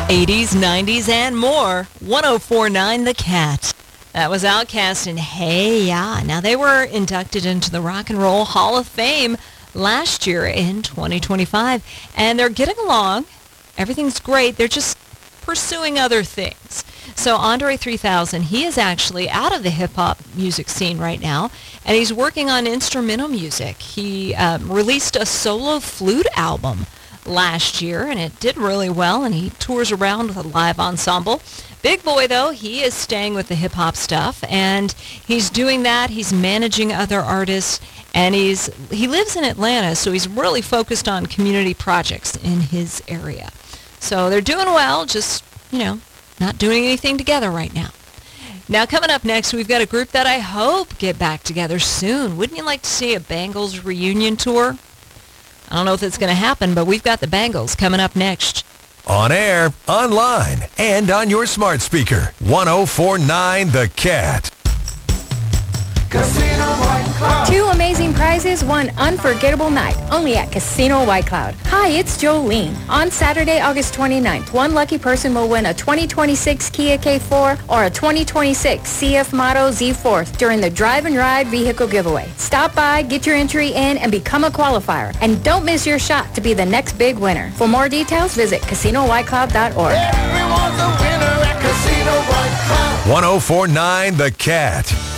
80s, 90s, and more. 104.9 The Cat. That was Outkast and Hey Ya. Now, they were inducted into the Rock and Roll Hall of Fame last year in 2025, and they're getting along. Everything's great. They're just pursuing other things. So Andre 3000, he is actually out of the hip-hop music scene right now, and he's working on instrumental music. He released a solo flute album last year, and it did really well, and he tours around with a live ensemble. Big Boy, though, he is staying with the hip-hop stuff, and he's doing that. He's managing other artists, and he lives in Atlanta, so he's really focused on community projects in his area. So they're doing well, just, not doing anything together right now. Now, coming up next, we've got a group that I hope get back together soon. Wouldn't you like to see a Bangles reunion tour? I don't know if it's going to happen, but we've got the Bangles coming up next. On air, online, and on your smart speaker. 104.9 The Cat. Casino White Cloud. 2 amazing prizes, 1 unforgettable night, only at Casino White Cloud. Hi, it's Jolene. On Saturday, August 29th, 1 lucky person will win a 2026 Kia K4 or a 2026 CF Motto Z4 during the Drive and Ride vehicle giveaway. Stop by, get your entry in, and become a qualifier. And don't miss your shot to be the next big winner. For more details, visit CasinoWhiteCloud.org. Everyone's a winner at Casino White Cloud. 104.9 The Cat.